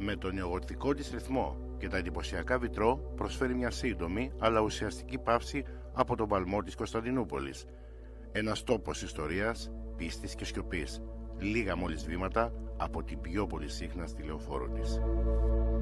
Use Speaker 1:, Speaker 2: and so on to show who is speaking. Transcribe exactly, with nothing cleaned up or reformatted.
Speaker 1: Με τον νεογοτικό της ρυθμό και τα εντυπωσιακά βιτρό προσφέρει μια σύντομη αλλά ουσιαστική παύση από τον παλμό της Κωνσταντινούπολης. Ένας τόπος ιστορίας, πίστης και σιωπής, λίγα μόλις βήματα από την πιο πολυσύχναστη λεωφόρο της.